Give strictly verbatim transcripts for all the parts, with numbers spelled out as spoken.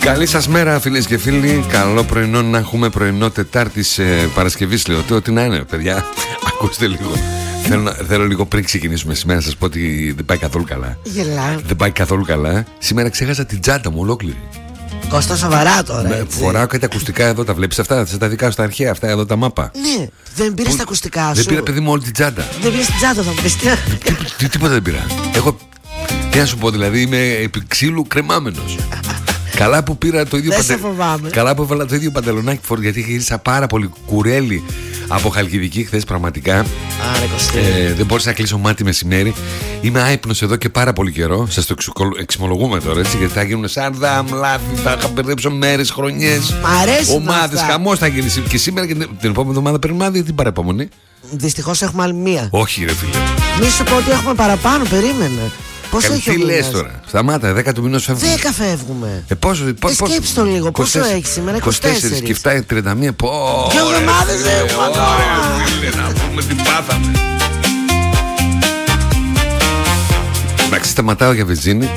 Καλή σας μέρα, φίλες και φίλοι. Καλό πρωινό να έχουμε, πρωινό Τετάρτης ε, Παρασκευής. Λέω τι, ό,τι να είναι, παιδιά. Ακούστε λίγο. Θέλω, θέλω λίγο πριν ξεκινήσουμε σήμερα να σας πω ότι δεν πάει καθόλου καλά. Γελά. Δεν πάει καθόλου καλά. Σήμερα ξέχασα την τσάντα μου ολόκληρη. Κώστα, σοβαρά τώρα. Ναι, φοράω κάτι ακουστικά εδώ, τα βλέπεις αυτά, τα δικά σου τα αρχαία, αυτά εδώ τα μάπα. Ναι, δεν πήρες τα ακουστικά σου. Δεν πήρα, παιδί μου, όλη την τσάντα. Δεν πήρες την τσάντα, θα μου πεις. Τι, τίποτα δεν πήρα. Έχω. Τι να σου πω, δηλαδή είμαι επί ξύλου κρεμάμενος. Καλά που πήρα το ίδιο παντελονάκι. Καλά που έβαλα το ίδιο παντελονάκι φορ, γιατί γύρισα πάρα πολύ κουρέλι από Χαλκιδική χθες, πραγματικά. Άρα, ε, δεν μπόρεσα να κλείσω μάτι μεσημέρι. Είμαι άυπνος εδώ και πάρα πολύ καιρό. Σας το εξομολογούμε τώρα, έτσι, γιατί θα γίνουν σάρδα, μλάθη, θα μπερδέψω μέρες, χρονιές. Μ' αρέσουν ομάδες, χαμός θα γίνει και σήμερα και την επόμενη εβδομάδα περιμένουμε ή την παρεπόμενη. Δυστυχώς έχουμε άλλη μία. Όχι, ρε φίλε. Μη σου πω ότι έχουμε παραπάνω, περίμενε. Πόσο έχει ο τι μήνας? λες τώρα, σταμάτα, δέκα του μηνός φεύγουμε. Δέκα φεύγουμε. Ε, πόσο, πώς, ε, σκέψου το λίγο, πόσο έχει σήμερα, είκοσι τέσσερα. Και φτάει τριάντα μία, πω. Δυο εβδομάδες έχουμε ακόμα. Να πούμε τι πάθαμε. Εντάξει, σταματάω για βενζίνη.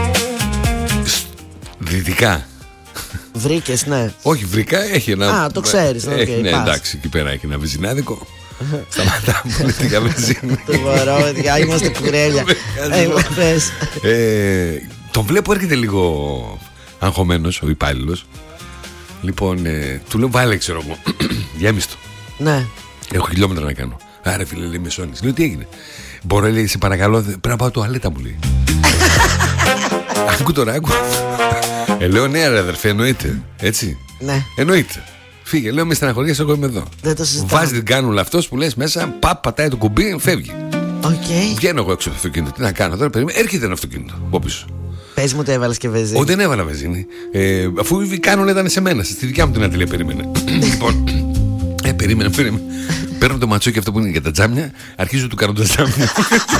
Δυτικά. Βρήκες, ναι. Όχι, βρήκα, έχει ένα. Α, το ξέρεις. Έχει, Okay, ναι, πας. εντάξει, εκεί πέρα έχει ένα βενζινάδικο. Σταματάμε για βενζίνη. Δεν μπορώ, παιδιά, είμαστε κουρέλια. ε, Τον βλέπω έρχεται λίγο αγχωμένος ο υπάλληλος. Λοιπόν, ε, του λέω βάλε, ξέρω εγώ, γέμιστο. Ναι. Έχω χιλιόμετρα να κάνω. Άρα φίλε, λέει μεσώνεις. Λέω τι έγινε? Μπορώ, λέει, σε παρακαλώ, πρέπει να πάω τουαλέτα, μου λέει. Άκου τώρα, άκου. Ε, λέω ναι, ρε αδερφέ, εννοείται. Έτσι. Ναι. Εννοείται. Φύγε, λέω με στεναχωριέσαι, εγώ είμαι εδώ. Δεν το συζητάω. Βάζει την κάνουλα αυτός που λες μέσα, παπ, πατάει το κουμπί, φεύγει. Okay. Βγαίνω εγώ έξω από το αυτοκίνητο. Τι να κάνω τώρα, περίμενε. Έρχεται ένα αυτοκίνητο από πίσω. Πες μου, το έβαλες και βενζίνη? Όχι, δεν έβαλα βενζίνη. Ε, αφού η κάνουλα ήταν σε μένα, στη δικιά μου την αντιλία, περίμενε. Λοιπόν. Ε, περίμενε, περίμενε. Παίρνω το ματσόκι αυτό που είναι για τα τζάμια, αρχίζω του κάνω τα τζάμια.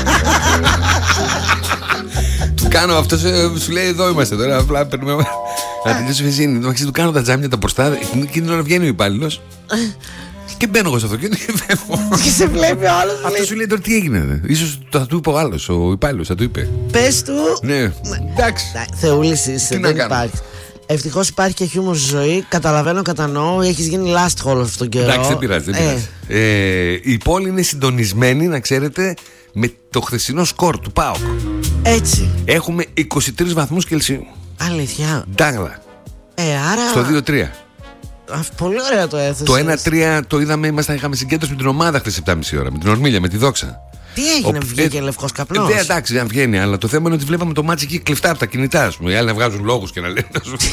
Του κάνω αυτό, σου λέει εδώ είμαστε τώρα. Απλά παίρνουμε. Να τελειώσει βενζίνη. Το του κάνω τα τζάμια τα μπροστά. Εκείνη την ώρα βγαίνει ο υπάλληλος. Και μπαίνω εγώ στο αυτοκίνητο και φεύγω. Και σε βλέπει ο άλλος. Αυτό σου λέει τώρα τι έγινε. Ίσως θα του είπε ο άλλος, ο υπάλληλος, θα του είπε. Πες του. Ναι, εντάξει. Θεούλης είσαι, δεν υπάρχει. Ευτυχώς υπάρχει και χιούμορ στη ζωή. Καταλαβαίνω, κατανοώ. Έχεις γίνει last call αυτόν τον καιρό. Εντάξει, δεν πειράζει. Δεν πειράζει. Ε. Ε, η πόλη είναι συντονισμένη, να ξέρετε, με το χθεσινό σκορ του ΠΑΟΚ. Έτσι. Έχουμε είκοσι τρεις βαθμούς Κελσίου. Αλήθεια. Ντάγλα. Ε, άρα. Στο δύο τρία. Α, πολύ ωραία το έθεσες. Το ένα τρία το είδαμε, ήμασταν, είχαμε συγκέντρωση με την ομάδα χθες επτά και μισή ώρα. Με την Ορμίλια, με τη Δόξα. Τι έγινε, Ο, βγήκε ε, λευκός καπνός? Ε, εντάξει, δεν βγαίνει, αλλά το θέμα είναι ότι βλέπαμε το μάτσι εκεί κλειστά από τα κινητά. Ας πούμε. Οι άλλοι να βγάζουν λόγους και να λένε.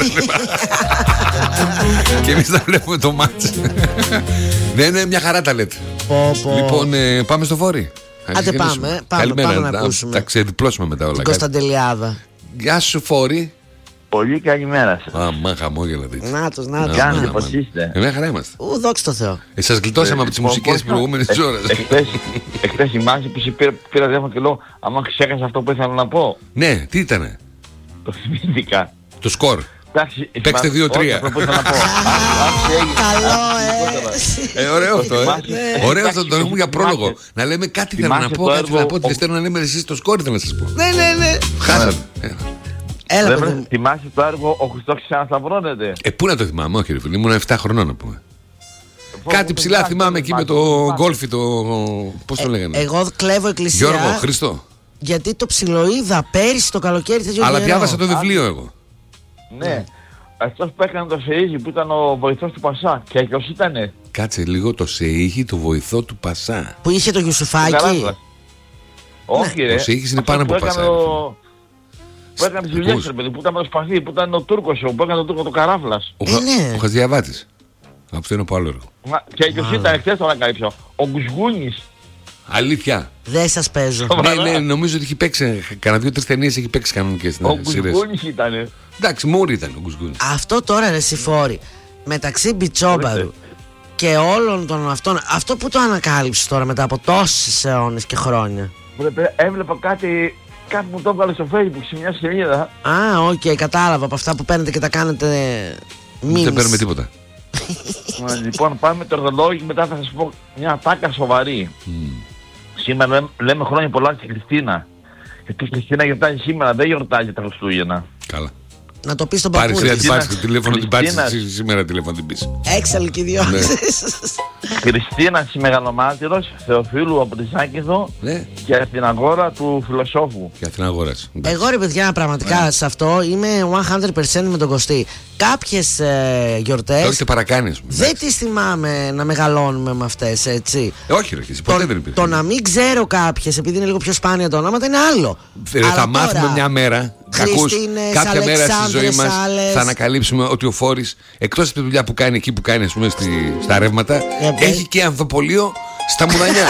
Και εμείς να βλέπουμε το μάτσι. Ναι, ναι, μια χαρά τα λέτε. Πω, πω. Λοιπόν, ε, πάμε στο Φόρι. Άντε πάμε, πάμε, πάμε να ακούσουμε. Τα ξεδιπλώσουμε μετά όλα. Την Κωνσταντελιάδα. Γεια σου, Φόρι. Πολύ καλημέρα σας. Αμά, χαμόγελα δείτε. Νάτος, νάτος. Κάνετε πως είστε? Εμένα χαρά είμαστε. Ου, δόξα τω Θεώ. Ε, σας γλιτώσαμε από τις μουσικές της προηγούμενης ώρας. Εχθές η Μάση που πήρα τηλέφωνο και λέω, άμα ξέχασα αυτό που ήθελα να πω. Ναι, τι ήτανε? Το θυμήθηκα. Το σκορ. Παίξτε δύο τρία. Καλό, ε. Ε, ωραίο αυτό, ε. Ωραίο αυτό, το έχουμε για πρόλογο. Να λέμε κάτι θέλω να πω, κάτι να πω, δεν θέλω να λέμε εσείς το σκόρ, θέλω να σας πω. Ναι, ναι, ναι. Χάσατε. Έλα, δεν παιδί μου. θυμάσαι το έργο «Ο Χριστός ξανασταυρώνεται»? Ε, πού να το θυμάμαι, όχι ρε φίλε, ήμουν επτά χρονών να πούμε. Κάτι ψηλά θυμάμαι εκεί με το γκόλφι, το... πώς το λέγανε? Εγώ κλέβω εκκλησία. Γιώργο, Χριστό. Γιατί το ψιλοείδα πέρυσι το καλοκαίρι τέτοιο Αλλά καιρό. διάβασα το βιβλίο εγώ. Ναι. Αυτός που έκανε το Σεΐζη που ήταν ο βοηθός του Πασά. Και ποιος ήτανε? Κάτσε λίγο, το Σεΐχη, το βοηθό του Πασά. Που είχε το Γιουσουφάκι. Όχι ρε. Ο Σεΐχης είναι πάνω από Πασά. Που έκανε τις δουλειές, ρε παιδί, που ήταν με το σπαθί, που ήταν ο Τούρκος, που έκανε τον Τούρκο το Καράφλας. Ο, Ε, ναι. ο Χαζιαβάτης. Αυτό είναι από άλλο έργο. Μα, και ποιος ήταν χθες, τώρα καλύψω. Ο Γκουσγούνης. Αλήθεια. Δεν σας παίζω. Ναι, ναι, νομίζω ότι έχει παίξει. Κανένα δύο-τρεις ταινίες έχει παίξει κανονικές Ο σειρές. Γκουσγούνης ήτανε. Εντάξει, μούρι ήταν ο Γκουσγούνης. Αυτό τώρα ρε Σιφόρη, μεταξύ Μπιτσόμπαρου και όλων των αυτών, αυτό που το ανακάλυψες τώρα μετά από τόσες αιώνες και χρόνια? Έβλεπα κάτι, κάτι μου το έβγαλε στο Facebook σε μια σελίδα. Α, οκ, okay, κατάλαβα, από αυτά που παίρνετε και τα κάνετε memes. Δεν παίρνουμε τίποτα. Λοιπόν, πάμε το ορδολόγιο και μετά θα σας πω μια τάκα σοβαρή. Mm. Σήμερα λέμε, λέμε χρόνια πολλά στη Χριστίνα. Γιατί η Χριστίνα γιορτάζει σήμερα, δεν γιορτάζει τα Χριστούγεννα. Καλά. Να το πει στον παππού. Πάρει το τηλέφωνο, την πάρει σήμερα τηλέφωνο την πει. Έξαλλοι και οι δυο. Κριστίνα της Μεγαλομάρτυρος, Θεοφίλου από τη Σάκηθο ναι. και Αθηναγόρα του Φιλοσόφου. Και Αθηναγόρα. Εγώ ρε παιδιά, πραγματικά ναι. σε αυτό είμαι εκατό τοις εκατό με τον Κωστή. Κάποιες ε, γιορτές. Όχι, παρακάνεις. Δεν τις θυμάμαι να μεγαλώνουμε με αυτές, έτσι. Ε, όχι, ρε, ποτέ το, δεν υπήρχε. Το να μην ξέρω κάποιες, επειδή είναι λίγο πιο σπάνια το ονόματα, είναι άλλο. Ε, θα τώρα, μάθουμε μια μέρα. Ακούς, κάποια μέρα στη ζωή μας θα ανακαλύψουμε ότι ο Φόρης, εκτός από τη δουλειά που κάνει εκεί που κάνει, ας πούμε, στη, στα ρεύματα, yeah, έχει και ανθοπολείο στα Μουδανιά.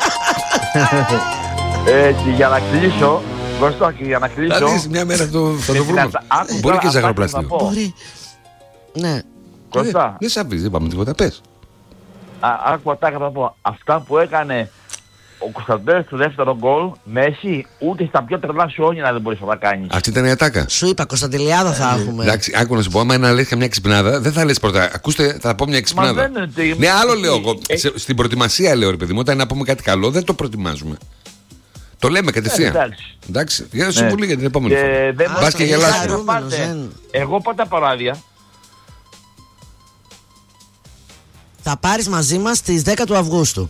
ε, και για να κλείσω, Κωστό, και για να κλείσω. Θα δεις μια μέρα το, θα το βρούμε. Μπορεί και ζαχαροπλαστείο. Μπορεί. Ναι. Κωστά. Δεν σ' αφήσεις, δεν πάμε τίποτα, πες. Άκουα τα να πω. Αυτά που έκανε ο Κωνσταντέλος του δεύτερο γκολ, Μέση, ούτε στα πιο τρελά σου όνειρα δεν μπορείς να τα κάνεις. Αυτή ήταν η ατάκα. Σου είπα, Κωνσταντελιάδα θα έχουμε. Εντάξει, άκου να σου πω, άμα είναι να λες καμιά ξυπνάδα, δεν θα λες πρώτα. Ακούστε, θα πω μια ξυπνάδα. Ναι, άλλο λέω εγώ. Στην προετοιμασία λέω, ρε παιδί μου, όταν να πούμε κάτι καλό, δεν το προετοιμάζουμε. Το λέμε κατευθείαν. Ε, εντάξει. εντάξει. Για να συμβουλή για την επόμενη φορά. Μπας και γελάσουμε. Εγώ πάτα παράδεια. Θα πάρεις μαζί μας στις δέκα του Αυγούστου.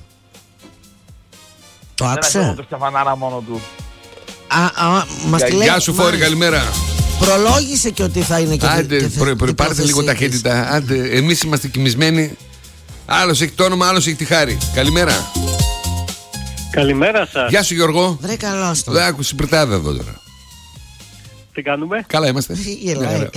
Το άκουσε. Δεν το Στεφανάρα μόνο του. Α, α, μας Γεια, γεια σου Φόρη, καλημέρα. Προλόγησε και ότι θα είναι και άντε, πάρτε λίγο ταχύτητα. Άντε, εμείς είμαστε κοιμισμένοι. Άλλος έχει το όνομα, άλλος έχει τη χάρη. Καλημέρα. Καλημέρα σας. Γεια σου Γιώργο. Βρε καλώς το. Δεν άκουσε πριτάδα εδώ τώρα. Τι κάνουμε? Καλά είμαστε. Γελάει.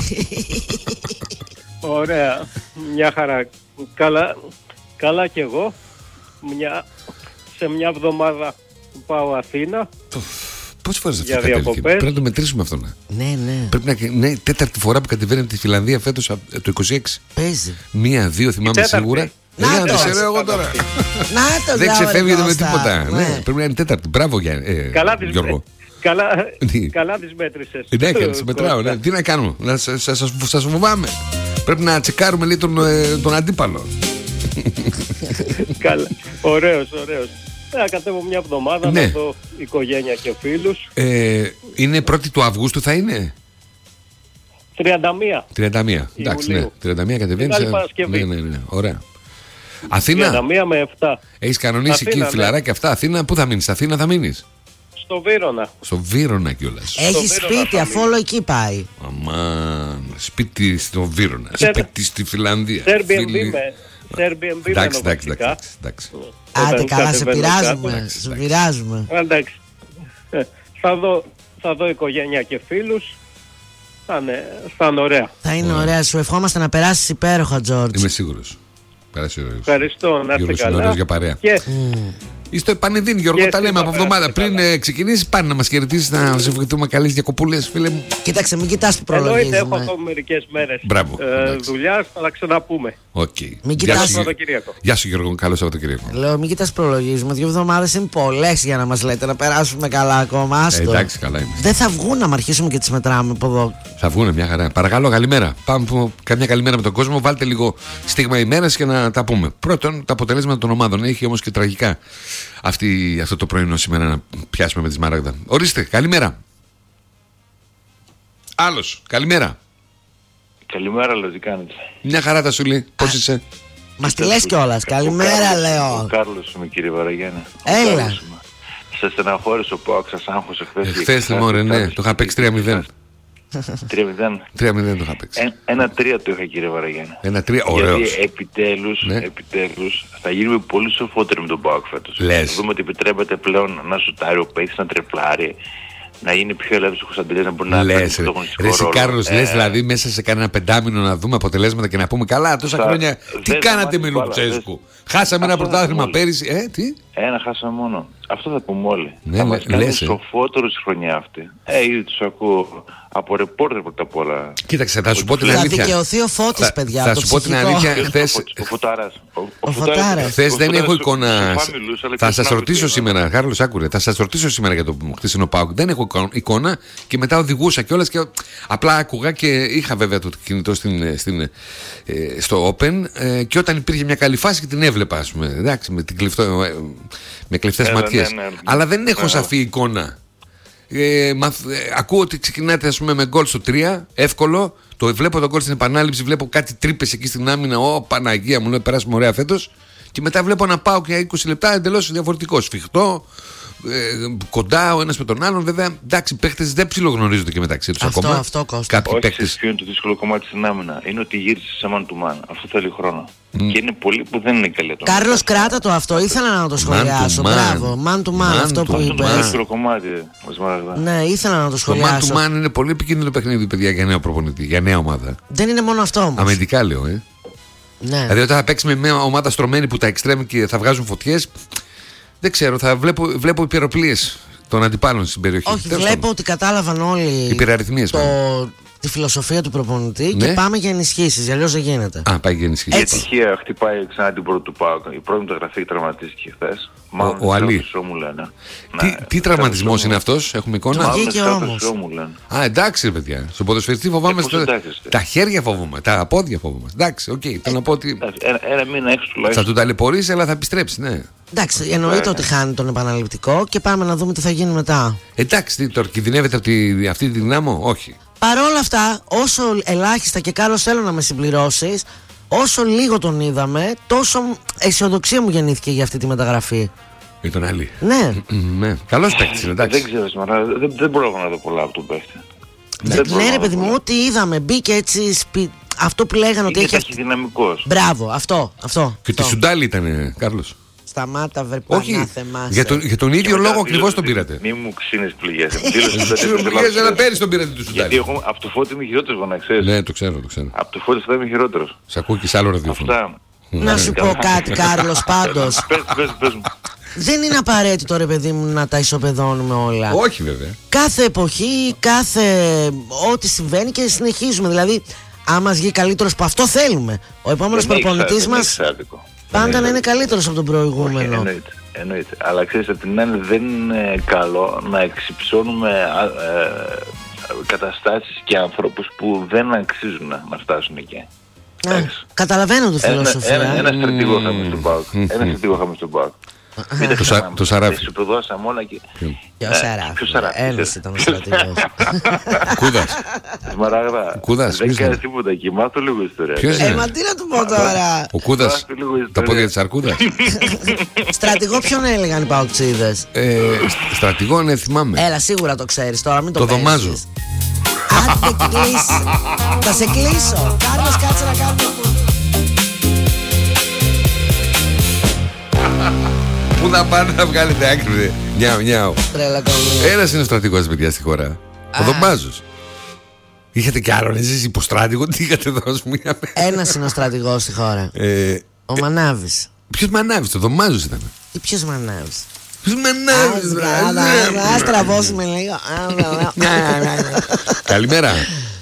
Ωραία. Μια χαρά. Καλά, καλά κι εγώ. Μια, σε μια εβδομάδα πάω Αθήνα. Πόσες φορές αυτό κατέβηκε? Πρέπει να το μετρήσουμε αυτό. Ναι, ναι. Πρέπει να ναι, τέταρτη φορά που κατεβαίνει από τη Φιλανδία φέτος το είκοσι έξι. Παίζει. Μία, δύο θυμάμαι σίγουρα. Να δεν το ξέρω εγώ τώρα. Να το δεν ξεφεύγεται με τίποτα. Ναι, πρέπει να είναι τέταρτη. Μπράβο ε, καλά Γιώργο. Καλά, καλά τις μέτρησες. Ναι, και τις μετράω. Ναι. Τι να κάνουμε, να σας φοβάμαι. Πρέπει να τσεκάρουμε λίγο τον, τον αντίπαλο. Καλά, ωραίος, ωραίος. Θα κατέβω μια εβδομάδα ναι. με το οικογένεια και φίλους. Ε, είναι πρώτη του Αυγούστου θα είναι? τριάντα μία. τριάντα μία, εντάξει, ναι. τριάντα μία κατεβαίνεις. Ναι, ναι, ναι, ωραία. Αθήνα. τριάντα μία με επτά. Έχεις κανονίσει Αθήνα, εκεί φιλαράκι ναι. αυτά. Αθήνα, πού θα μείνεις? Αθήνα θα μείνεις? Στο Βύρωνα. Στο Βύρωνα κιόλας. Έχει σπίτι, αφού όλο εκεί πάει. Αμάν, σπίτι στο Βύρωνα. Σερ... Σπίτι στη Φιλανδία. Airbnb με. Εντάξει, εντάξει, εντάξει. Άντε καλά, σε πειράζουμε. Σε πειράζουμε. Εντάξει. Θα δω, θα δω οικογένεια και φίλους. Θα είναι, θα είναι ωραία. Θα είναι ωραία. ωραία. Σου ευχόμαστε να περάσεις υπέροχα, Τζόρτζ. Είμαι σίγουρος. Ευχαριστώ, να είστε καλά. Για παρέα. Και... Mm. Είστε Πανεδίνη, Γιώργο, τα λέμε από εβδομάδα. Πριν ε, ξεκινήσει, πάνε να μας χαιρετήσεις, να σας ευχηθούμε καλές διακοπούλες, φίλε μου. Κοίταξε, μην κοιτάς που προλογίζουμε. Εννοείται, έχω ακόμα μερικές μέρες ε, δουλειά, θα τα ξαναπούμε. Okay. Μην κοιτάς. Γεια σου Γιώργο, καλό Σαββατοκύριακο. Λέω, μην κοιτάς προλογίζουμε. Δύο εβδομάδες είναι πολλές για να μας λέτε να περάσουμε καλά ακόμα. Ε, εντάξει, καλά είναι. Δεν θα βγουν να αρχίσουμε και τις μετράμε από εδώ. Θα βγουν μια χαρά. Παρακαλώ, καλημέρα. Πάμε που, καμιά καλημέρα με τον κόσμο. Βάλτε λίγο στίγμα ημέρας και να τα πούμε. Πρώτον, τα αποτελέσματα των ομάδων. Έχει όμως και τραγικά αυτή, αυτό το πρωινό σήμερα να πιάσουμε με τη Σμάραγδα. Ορίστε, καλημέρα. Άλλος, καλημέρα. Καλημέρα, λέω, τι κάνετε? Μια χαρά τα σου λέει. Πώς είσαι? Μας τη λες κιόλας. Καλημέρα, λέω. Ο Κάρλος είμαι, κύριε Βαραγιάννη. Έλα. Σε στεναχώρησε ο Πάοκ, σας άγχωσε χθες. Χθες, μωρέ, ναι, το είχα παίξει τρία μηδέν. τρία μηδέν. τρία μηδέν το είχα παίξει. Ένα τρία το είχα, κύριε Βαραγιάννη. Ένα τρία, ωραίος. Γιατί επιτέλους, ναι. επιτέλους θα γίνουμε πολύ σοφότεροι με τον Πάοκ φέτος. Λες. Θα δούμε ότι επιτρέπεται πλέον να σουτάρει ο παίκτης, να τρεπλάρει, να γίνει πιο ελεύθερος ο Κωνσταντέλης, να μπορεί να κάνει το αγωνιστικό ρόλο. Ρε Κάρλος, ε... λες δηλαδή μέσα σε κανένα πεντάμινο να δούμε αποτελέσματα και να πούμε καλά τόσα θα... χρόνια τι κάνατε με Λουτσέσκου? Χάσαμε ένα πρωτάθλημα πέρυσι. Ε, τι? Ένα χάσαμε μόνο. Αυτό θα πούμε όλοι. Ναι, θα λέ, μας κάνει λες, σοφότερους η χρονιά αυτή. Ε, ήδη τους ακούω από ρεπόρτερ πρώτα απ' όλα. Κοίταξε, θα σου πω την αλήθεια. Θα δικαιωθεί ο Φώτης, παιδιά. Θα σου πω την αλήθεια. Ο Φωτάρας. Ο Φωτάρας. Χθες δεν έχω εικόνα. Θα σας ρωτήσω σήμερα, Κάρλος, άκουρε. Θα σας ρωτήσω σήμερα για το χθεσινό ΠΑΟΚ. Δεν έχω εικόνα και μετά οδηγούσα κιόλας και απλά άκουγα και είχα βέβαια το κινητό στο Open και όταν υπήρχε μια καλή φάση και την έβλεπα, ας πούμε. Εντάξει, με κλεφτές ματιές. Αλλά δεν έχω σαφή εικόνα. Ε, μαθ, ε, ακούω ότι ξεκινάτε, ας πούμε, με γκολ στο τρία, εύκολο. Το βλέπω τον γκολ στην επανάληψη, βλέπω κάτι τρύπες εκεί στην άμυνα. Ω, Παναγία μου, λέει, περάσουμε ωραία φέτος. Και μετά βλέπω να πάω και για είκοσι λεπτά εντελώς διαφορετικό. Σφιχτό, ε, κοντά ο ένας με τον άλλον. Βέβαια, εντάξει, οι παίχτες δεν ψιλογνωρίζονται και μεταξύ τους ακόμα. Αυτό, Κώστα. Κάποιοι Όχι, παίχτες. ποιο είναι το δύσκολο κομμάτι στην άμυνα. Είναι ότι γύρισε σε man to man. Αυτό θέλει χρόνο. Mm. Και είναι πολλοί που δεν είναι καλοί. Κάρλος, κράτα το αυτό. Ήθελα να το σχολιάσω. Man to man. Μπράβο. Man to man, Man αυτό to που Αυτό είναι το είπες. δύσκολο κομμάτι. Ναι, ήθελα να το Το man σχολιάσω. to man είναι πολύ επικίνδυνο παιχνίδι, παιδιά, για νέο προπονητή, για νέα ομάδα. Δεν είναι μόνο αυτό όμως. Αμυντικά λέω, ε. Ναι. Δηλαδή, όταν θα παίξει με μια ομάδα στρωμένη που τα εξτρέμει και θα βγάζουν φωτιές, δεν ξέρω, θα βλέπω, βλέπω υπεροπλίες των αντιπάλων στην περιοχή. Όχι, Τέλος βλέπω πάντων. ότι κατάλαβαν όλοι Υπεραριθμίες, το, μάλλον. τη φιλοσοφία του προπονητή Ναι. και πάμε για ενισχύσεις. Αλλιώς δεν γίνεται. Α, πάει για ενισχύσει. Η Έτσι. ατυχία χτυπάει ξανά την πρώτη του ΠΑΟΚ. Η πρώτη μεταγραφή τραυματίστηκε χθες. Μάλλον ο Αλή. μου λένε. Τι, Ναι, τι τραυματισμός Σόμου. είναι αυτός, έχουμε εικόνα. Του Μάλλον βγήκε σκάτω όμως. Σόμου λένε. Α, εντάξει, ρε παιδιά. Στον ποδοσφαιριστή φοβάμαι. Ε, πώς στα- εντάξει, είστε. τα χέρια φοβούμαι, τα πόδια φοβούμαι. Εντάξει, οκ. Θέλω να πω ότι Εντάξει, Ένα, ένα μήνα έξω θα τουλάχιστον. του ταλαιπωρήσει, αλλά θα επιστρέψει, ναι. Εντάξει, εννοείται ότι χάνει τον επαναληπτικό και πάμε να δούμε τι θα γίνει μετά. Εντάξει, τι, τώρα κινδυνεύεται από τη, αυτή τη δυνάμω, όχι. Παρ' όλα αυτά, όσο ελάχιστα και Κάρλος θέλω να με συμπληρώσεις, όσο λίγο τον είδαμε, τόσο αισιοδοξία μου γεννήθηκε για αυτή τη μεταγραφή. Για τον άλλη. Ναι. Ναι, καλός παίκτης είναι, Δεν εντάξει. ξέρω σήμερα, δεν, δεν μπορώ να δω πολλά από τον παίχτη. Ναι, μπορώ ναι, να ρε δω παιδί μου, πολλά. ό,τι είδαμε μπήκε έτσι. Σπι... Αυτό που λέγανε ότι Είναι έχει. Αυτή... ταχυδυναμικός. Μπράβο, αυτό. αυτό, Και τη αυτό. Σουντάλη ήταν, Κάρλος. Σταμάτα, βρε Όχι, πανάθεμά σε. για τον, για τον ίδιο λόγο ακριβώς τον πήρατε. Μη μου ξύνεις πληγές. Πήγες ένα πέρυσι τον πήρατε του Γιατί Σουντάλη. έχω, από το Φώτη είμαι χειρότερος, να ξέρεις. Ναι, το ξέρω, το ξέρω. Από το Φώτη θα είμαι χειρότερος. Σ' ακούω και σε άλλο ραδιόφωνο. Αυτά. Να σου πω κάτι, Κάρλος, πάντως. Πες, πες, πες μου. Δεν είναι απαραίτητο, ρε παιδί μου, να τα ισοπεδώνουμε όλα. Όχι, βέβαια. Κάθε εποχή, κάθε ό,τι συμβαίνει και συνεχίζουμε. Δηλαδή, άμα μας βγει καλύτερος που αυτό θέλουμε, ο επόμενος Δεν είναι προπονητής εξάρτητο, μας δεν είναι εξάρτητο. πάντα να είναι καλύτερος από τον Όχι, προηγούμενο. εννοείται, εννοείται. Αλλά ξέρεις, απ' την άλλη δεν είναι καλό να εξυψώνουμε α, ε, καταστάσεις και ανθρώπους που δεν αξίζουν να φτάσουν εκεί. Α, καταλαβαίνω τη Ένα, φιλοσοφία. ένα, ένα στρατηγό είχαμε στον ΠΑΟΚ. Ένα στρατηγό είχαμε στον ΠΑΟΚ. Μην τα Το Σα- ξεχνάμε. το Σαράφι. Τα ισοπεδώσαμε όλα και... Και ο Ε, Σαράφι. ποιος Σαράφι, Ένας ξέρεις. ήταν ο στρατηγός. Κούδας. Σμαράγδα, Κούδας, δεν ποιος κάνει είναι? τίποτα εκεί. Μάθω λίγο ιστορία. Ποιος Ε, είναι? μα τι να του πω τώρα. Ο Κούδας. Μάθω λίγο ιστορία. Τα πόδια της Αρκούδας. Στρατηγό ποιον έλεγαν οι παοξίδες. Ε, στ- στρατηγό, ναι, θυμάμαι. Έλα, σίγουρα το ξέρεις τώρα, μην το Το παίζεις. δωμάζω. Άντε κλείσει. Θα σε κλείσω. Κάρλος, κάτσε να κάνουμε. Πού να πάνε να βγάλετε άκρη, ρε. Νιάου, νιάου. Τρέλα κολλή. Ένας είναι ο στρατηγός, παιδιά, στη χώρα. Ο Α. Δωμάζος. Είχατε κι άλλον, εσείς υποστράτηγο, τι είχατε δώσει μια μέρα. Ένας είναι ο στρατηγός στη χώρα. Ε, Ο Μανάβης. ποιος Μανάβης, το Δωμάζος ήταν. Τι ποιος Μανάβης. Ποιος Μανάβης, ρε. Ας τραβώσουμε λίγο. Καλημέρα.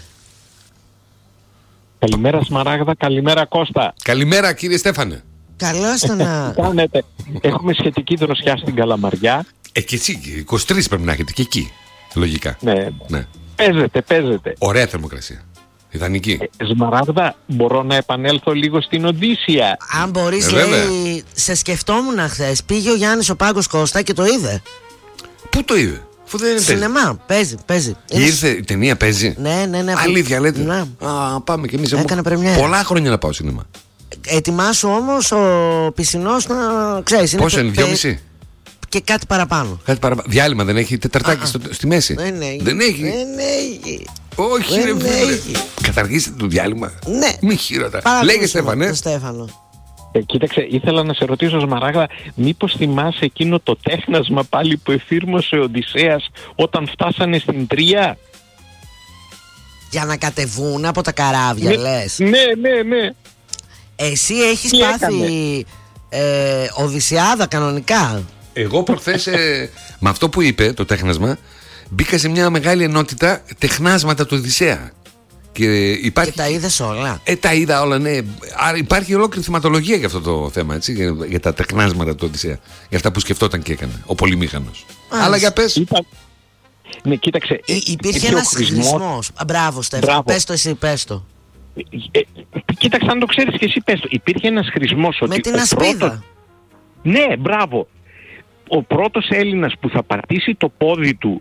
Καλημέρα Σμαράγδα, καλημέρα Κώστα. Καλημέρα, κύριε Στέφανε. Καλώς το να... Κάνετε. Έχουμε σχετική δροσιά στην Καλαμαριά. Ε, και εσύ, είκοσι τρεις πρέπει να έχετε και εκεί. Λογικά. Ναι, Ναι. παίζετε, παίζετε. Ωραία θερμοκρασία. Ιδανική. Ε, Σμαράγδα, μπορώ να επανέλθω λίγο στην Οδύσσια. Αν μπορείς, Ε, βέβαια. λέει, σε σκεφτόμουν χθες. Πήγε ο Γιάννης ο Πάγκος Κώστα και το είδε. Πού το είδε, αφού δεν είναι παίζει. Σινεμά, παίζει, παίζει. Είναι Ήρθε, η ταινία παίζει. Ναι, ναι, ναι. Αλήθεια λέτε. Ναι. Α, πάμε κι εμείς. Έκανε πρεμιέρα. Πολλά χρόνια να πάω σινεμά. Ετοιμάσου όμως ο πισινός να ξέρεις. Πόσο πε- είναι, δυόμιση? Και κάτι παραπάνω. Κάτι παραπάνω. Διάλειμμα δεν έχει, τεταρτάκι Α, στο, στη μέση. Δεν έχει. Δεν έχει. Δεν έχει. Όχι, ρε Δεν φίλε. έχει. Καταργήσετε το διάλειμμα. Ναι. Μη χείροτα. Παρακολουθούμε Λέγε Στέφανε. τον Στέφανο. Ε, κοίταξε, ήθελα να σε ρωτήσω Σμαράγδα, μήπως θυμάσαι εκείνο το τέχνασμα πάλι που εφήρμοσε ο Οδυσσέας όταν φτάσανε στην Τρία. Για να κατεβούν από τα καράβια, Ναι, λες. ναι, ναι, ναι. Εσύ έχεις Τι πάθει ε, Οδυσσιάδα κανονικά. Εγώ προχθές ε, με αυτό που είπε το τέχνασμα μπήκα σε μια μεγάλη ενότητα τεχνάσματα του Οδυσσέα. Και υπάρχει. Και τα είδες όλα. Ε, τα είδα όλα, ναι. Άρα υπάρχει ολόκληρη θεματολογία για αυτό το θέμα, έτσι, για, για τα τεχνάσματα του Οδυσσέα. Για αυτά που σκεφτόταν και έκανε ο Πολυμήχανος. Μάλιστα. Αλλά για πες. Ήταν... Ναι, κοίταξε. ε, Υ- υπήρχε ο ένας χρησμός- χρησμός. Α, μπράβο, Στέφανο. Μπράβο. Πες το εσύ, πες το. Ε, ε, κοίταξε, αν το ξέρεις και εσύ πες το. Υπήρχε ένας χρησμός ότι Με την ο ασπίδα. πρώτος- Ναι, μπράβο. Ο πρώτος Έλληνας που θα πατήσει το πόδι του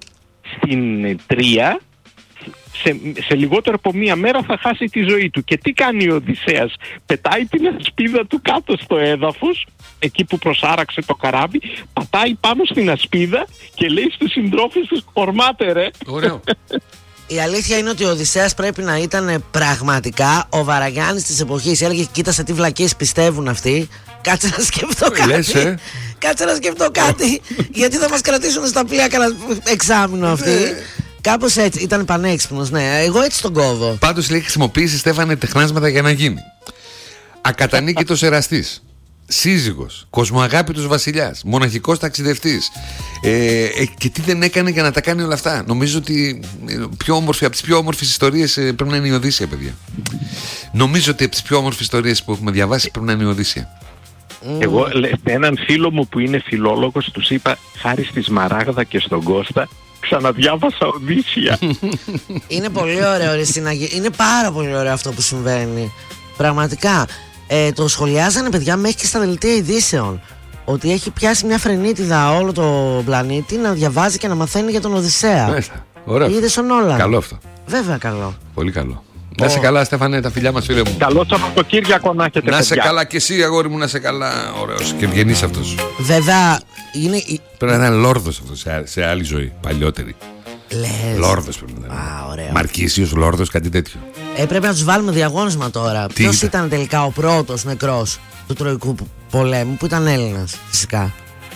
στην τρία σε, σε λιγότερο από μία μέρα θα χάσει τη ζωή του. Και τι κάνει ο Οδυσσέας? Πετάει την ασπίδα του κάτω στο έδαφος, εκεί που προσάραξε το καράβι, πατάει πάνω στην ασπίδα και λέει στους συντρόφους του, ορμάτε ρε. Ωραίο. Η αλήθεια είναι ότι ο Οδυσσέας πρέπει να ήταν πραγματικά ο Βαραγιάννης της εποχής. Έλεγε κοίτασε τι βλακίες πιστεύουν αυτοί. Κάτσε να σκεφτώ κάτι. Λες, ε? Κάτσε να σκεφτώ κάτι. Γιατί θα μας κρατήσουν στα πλοία κανένα εξάμηνο αυτοί. Κάπως έτσι. Ήταν πανέξυπνος, ναι. Εγώ έτσι τον κόβω. Πάντως λέει χρησιμοποίησε, Στέφανε, τεχνάσματα για να γίνει ακατανίκητος εραστής, σύζυγος, κοσμοαγάπητος βασιλιάς, μοναχικός ταξιδευτής. Ε, ε, και τι δεν έκανε για να τα κάνει όλα αυτά. Νομίζω ότι πιο όμορφη, από τις πιο όμορφες ιστορίες ε, πρέπει να είναι η Οδύσσεια, παιδιά. Νομίζω ότι από τις πιο όμορφες ιστορίες που έχουμε διαβάσει πρέπει να είναι η Οδύσσεια. Εγώ σε έναν φίλο μου που είναι φιλόλογος τους είπα, χάρη στη Σμαράγδα και στον Κώστα ξαναδιάβασα Οδύσσεια. Είναι πολύ ωραίο ρε συναγε... Είναι πάρα πολύ ωραίο αυτό που συμβαίνει. Πραγματικά ε, το σχολιάζανε παιδιά μέχρι και στα δελτία ειδήσεων, ότι έχει πιάσει μια φρενίτιδα όλο το πλανήτη να διαβάζει και να μαθαίνει για τον Οδυσσέα. Μάλιστα. Ωραίο. Είδες ο Νόλαν. Καλό αυτό. Βέβαια καλό. Πολύ καλό. Να είσαι καλά, Στέφανε, τα φιλιά μας, φίλε μου. Καλό Σαββατοκύριακο να έχετε. Να είσαι καλά και εσύ, αγόρι μου, να είσαι καλά. Ωραίος και ευγενής αυτός. Βέβαια είναι. Πρέπει να ήταν λόρδος αυτός σε, σε άλλη ζωή, παλιότερη. Λες. Λόρδος πρέπει να ήταν. Α, ωραίο. Μαρκίσιος, λόρδος, κάτι τέτοιο. Ε, πρέπει να τους βάλουμε διαγώνισμα τώρα. Ποιος ήταν? ήταν τελικά ο πρώτος νεκρός του Τροϊκού πολέμου, που ήταν Έλληνας, φυσικά.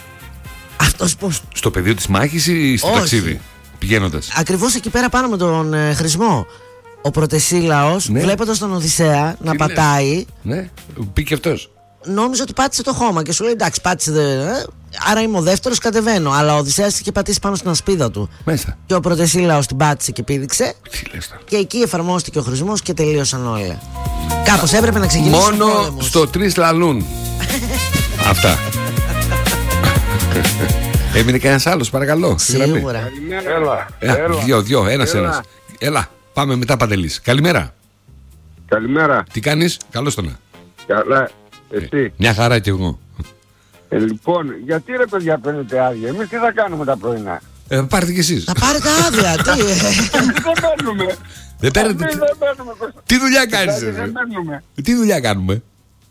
Αυτός πώς. Στο πεδίο της μάχης ή στο Όχι. ταξίδι, πηγαίνοντας? Ακριβώς εκεί πέρα πάνω με τον ε, Χρησμό. Ο Πρωτεσίλαος, ναι. βλέποντας τον Οδυσσέα να πατάει, ναι, πήγε αυτός. Νόμιζε ότι πάτησε το χώμα και σου λέει εντάξει, πάτησε. Δε, ε, άρα είμαι ο δεύτερος, κατεβαίνω. Αλλά ο Οδυσσέας είχε πατήσει πάνω στην ασπίδα του. Μέσα. Και ο Πρωτεσίλαος την πάτησε και πήδηξε. Τι λες τώρα? Και εκεί εφαρμόστηκε ο Χρησμός και τελείωσαν όλα. Κάπως έπρεπε να ξεκινήσει. Μόνο στο τρεις λαλούν. Αυτά. Έμεινε κανένας άλλος, παρακαλώ. Σίγουρα. Έλα, Έλα, έλα. Δυο, δυο, ένας, Έλα. ένας. Έλα, πάμε μετά, Παντελής. Καλημέρα. Καλημέρα. Τι κάνεις? Καλώς το να. Καλά. Εσύ. Μια χαρά κι εγώ. Ε, λοιπόν, γιατί ρε παιδιά παίρνετε άδεια? Εμείς τι θα κάνουμε τα πρωινά? Ε, πάρτε κι εσείς. Θα πάρετε άδεια, τι. Δεν παίρνουμε. Δεν παίρνετε. Εμείς δεν παίρνουμε. Τι δουλειά κάνεις? Δεν παίρνουμε. Τι δουλειά κάνουμε?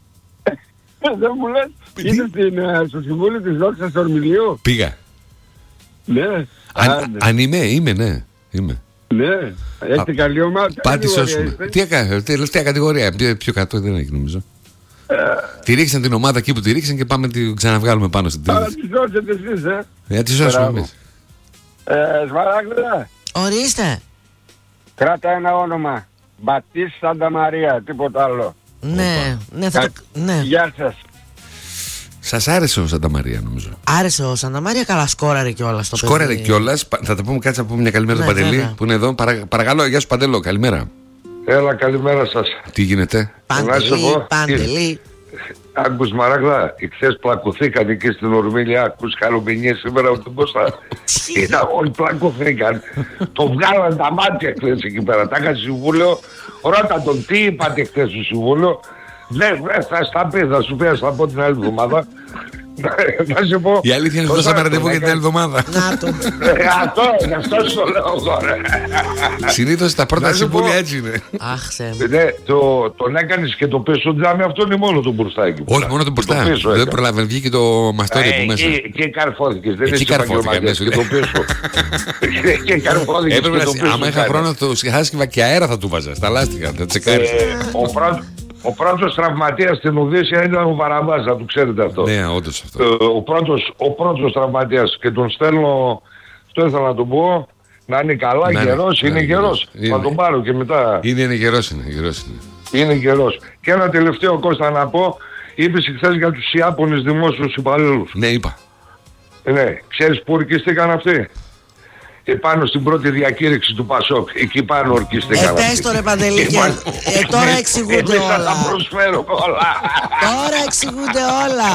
Δεν μου λες. Είσαι στην, ε, στο Συμβούλιο της Δόξας του Ορμηλίου? Πήγα. Ναι. Αν, Άντε. αν είμαι, είμαι, ναι. Είμαι. Ναι. Έχετε καλή ομάδα. Πάτε Τι σώσουμε. είστε? Τι έκανε, τελευταία κατηγορία. Πιο, πιο κάτω δεν έχει νομίζω. Τη ρίξαν την ομάδα εκεί που τη ρίξαν και πάμε να τη ξαναβγάλουμε πάνω στην Αλλά τρίτη. τη σώσετε εσείς, ε. Για τη σώσουμε Μπράβο. εμείς. Ε, Σμαράγδα, Ορίστε. κράτα ένα όνομα. Μπατίς Σάντα Μαρία, τίποτα άλλο. Ναι, ναι, θα το. Ναι. Γεια σας. Σας άρεσε ο Σάντα Μαρία νομίζω. Άρεσε ο Σάντα Μαρία, καλά σκόραρε κιόλας το παιδί. Σκόραρε κιόλας. Θα τα πούμε, κάτσε να πούμε μια καλημέρα Ναι, στον Παντελή βέβαια. που είναι εδώ. Παρα, παρακαλώ, γεια σου Παντελό, καλημέρα. Έλα, καλημέρα σας. Τι γίνεται? Να σου Παντελή, πω, Παντελή. Άκους Μαράγδα, εχθές πλακωθήκαν εκεί στην Ορμήλια, ακούς χαρομηνίες σήμερα από τον Κώστα. Ήταν όλοι πλακωθήκαν. Το βγάλαν τα μάτια χθες εκεί πέρα. Τα είχα συμβούλιο, ρώτα τον τι είπατε χθες στο συμβούλιο. Δεν, δεν θα στα πει, θα σου πει, θα στα πω την άλλη εβδομάδα. Να σου πω. Η αλήθεια είναι ότι δώσαμε ραντεβού για την άλλη εβδομάδα. Να το. Ε, Αυτό, γι' αυτό σου λέω τώρα. Συνήθως τα πρώτα Να σου πω. συμβούλια έτσι είναι. Αχ, Θεέ μου. Ναι, το, τον έκανες και το πίσω τζάμι, αυτό είναι μόνο το μπροστάκι. Όχι, μόνο το μπροστά. πίσω Δεν έκανε. προλαβαίνει, βγήκε το μαστόρι από μέσα. Εκεί, εκεί καρφώθηκες, δεν Εκεί είσαι καρφώθηκα, επαγγελματίας, ναι, και το πίσω. Εκεί καρφώθηκες Έπρεπε και να το σ- πίσω. άμα είχα κάνει. χρόνο το χάσκευα και αέρα θα του βάζα. Στα λάστιχα, θα τσεκάρισα. Ε, ο, πρώτος, ο πρώτος τραυματίας στην Οδύσσια ήταν ο Βαραβάς, να το ξέρετε αυτό. Ναι, όντως Ε, αυτό. ο, πρώτος, ο πρώτος τραυματίας και τον στέλνω, αυτό ήθελα να τον πω, να είναι καλά, Να είναι, γερός, να είναι είναι γερός. γερός. Θα Είναι. τον πάρω και μετά. Είναι, είναι γερός είναι, γερός είναι. Είναι γερός. Και ένα τελευταίο, Κώστα, να πω, είπες χθες για τους Ιάπωνες δημόσιους υπαλλήλους. Ναι, είπα. Ναι, ξέρεις που ορκίστηκαν αυτοί? Επάνω στην πρώτη διακήρυξη του Πασόκ. Εκεί πάνω ορκίστηκαν Ε, αυτοί. πες το ρε Παντελή, και- Επάνω- ε, τώρα εξηγούνται Εμείς θα όλα. τα προσφέρω όλα. Τώρα εξηγούνται όλα.